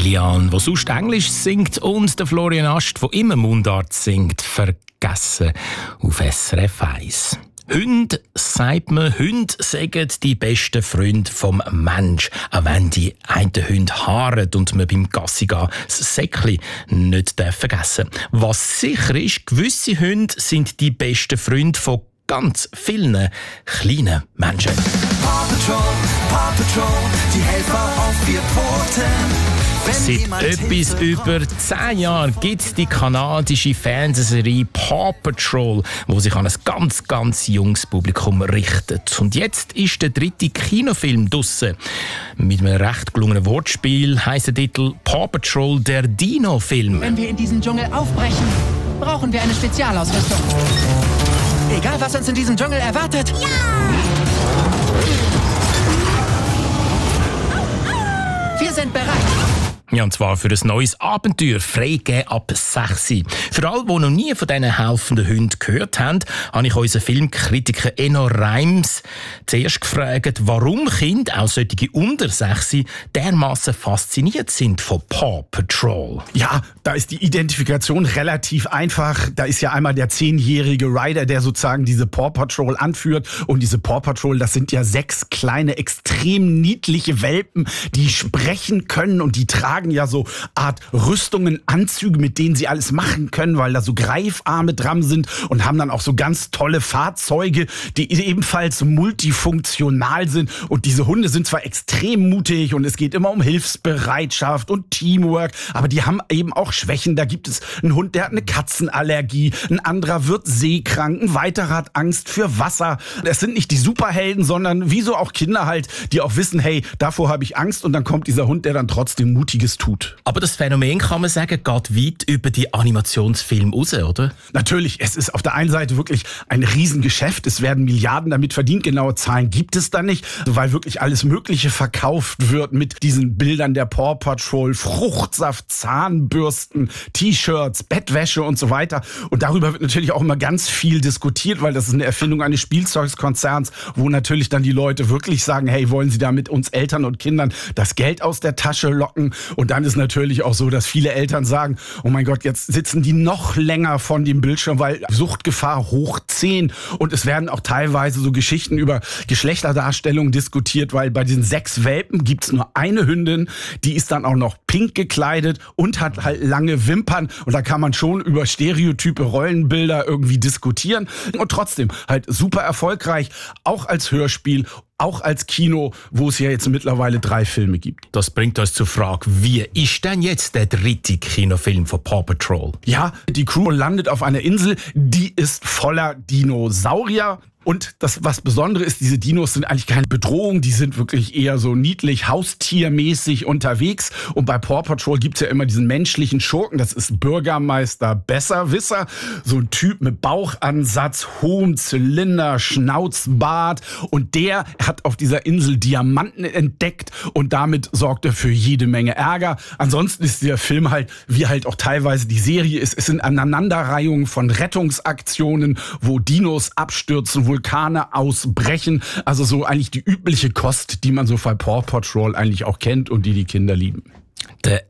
Eliane, der sonst Englisch singt, und der Florian Ast, der immer Mundart singt, vergessen auf SRF 1. Hunde, sagt man, Hunde sagen die besten Freunde vom Mensch. Auch wenn die einen Hunde haaren und man beim Gassi gehen das Säckchen nicht vergessen darf. Was sicher ist, gewisse Hunde sind die besten Freunde von ganz vielen kleinen Menschen. Paw Patrol, die Helfer auf 4 Pfoten. Seit etwas über 10 Jahren gibt es die kanadische Fernsehserie Paw Patrol, die sich an ein ganz junges Publikum richtet. Und jetzt ist der 3. Kinofilm draussen. Mit einem recht gelungenen Wortspiel heisst der Titel Paw Patrol, der Dino-Film. Wenn wir in diesen Dschungel aufbrechen, brauchen wir eine Spezialausrüstung. Egal, was uns in diesem Dschungel erwartet. Ja! Wir sind bereit. Ja, und zwar für ein neues Abenteuer, freigegeben ab 6. Für alle, die noch nie von diesen helfenden Hunden gehört haben, habe ich unseren Filmkritiker Enno Reims zuerst gefragt, warum Kinder, auch solche unter 6, dermassen fasziniert sind von Paw Patrol. Ja, da ist die Identifikation relativ einfach. Da ist ja einmal der 10-jährige Ryder, der sozusagen diese Paw Patrol anführt. Und diese Paw Patrol, das sind ja 6 kleine, extrem niedliche Welpen, die sprechen können und die tragen ja so Art Rüstungen, Anzüge, mit denen sie alles machen können, weil da so Greifarme dran sind, und haben dann auch so ganz tolle Fahrzeuge, die ebenfalls multifunktional sind. Und diese Hunde sind zwar extrem mutig und es geht immer um Hilfsbereitschaft und Teamwork, aber die haben eben auch Schwächen. Da gibt es einen Hund, der hat eine Katzenallergie, ein anderer wird seekrank, ein weiterer hat Angst für Wasser. Es sind nicht die Superhelden, sondern wie so auch Kinder halt, die auch wissen, hey, davor habe ich Angst, und dann kommt dieser Hund, der dann trotzdem Mutiges tut. Aber das Phänomen, kann man sagen, geht weit über die Animationsfilme raus, oder? Natürlich, es ist auf der einen Seite wirklich ein Riesengeschäft. Es werden Milliarden damit verdient. Genaue Zahlen gibt es da nicht, weil wirklich alles Mögliche verkauft wird mit diesen Bildern der Paw Patrol, Fruchtsaft, Zahnbürsten, T-Shirts, Bettwäsche und so weiter. Und darüber wird natürlich auch immer ganz viel diskutiert, weil das ist eine Erfindung eines Spielzeugkonzerns, wo natürlich dann die Leute wirklich sagen, hey, wollen Sie da mit uns Eltern und Kindern das Geld aus der Tasche locken? Und dann ist natürlich auch so, dass viele Eltern sagen, oh mein Gott, jetzt sitzen die noch länger von dem Bildschirm, weil Suchtgefahr hoch 10. Und es werden auch teilweise so Geschichten über Geschlechterdarstellungen diskutiert, weil bei diesen 6 Welpen gibt es nur eine Hündin, die ist dann auch noch pink gekleidet und hat halt lange Wimpern. Und da kann man schon über stereotype Rollenbilder irgendwie diskutieren. Und trotzdem halt super erfolgreich, auch als Hörspiel, auch als Kino, wo es ja jetzt mittlerweile 3 Filme gibt. Das bringt uns zur Frage, wie ist denn jetzt der 3. Kinofilm von Paw Patrol? Ja, die Crew landet auf einer Insel, die ist voller Dinosaurier. Und das, was Besondere ist, diese Dinos sind eigentlich keine Bedrohung, die sind wirklich eher so niedlich, haustiermäßig unterwegs. Und bei Paw Patrol gibt's ja immer diesen menschlichen Schurken, das ist Bürgermeister Besserwisser, so ein Typ mit Bauchansatz, hohem Zylinder, Schnauzbart. Und der hat auf dieser Insel Diamanten entdeckt und damit sorgt er für jede Menge Ärger. Ansonsten ist der Film halt, wie halt auch teilweise die Serie ist, es sind Aneinanderreihungen von Rettungsaktionen, wo Dinos abstürzen, Vulkane ausbrechen. Also so eigentlich die übliche Kost, die man so bei Paw Patrol eigentlich auch kennt und die die Kinder lieben. Der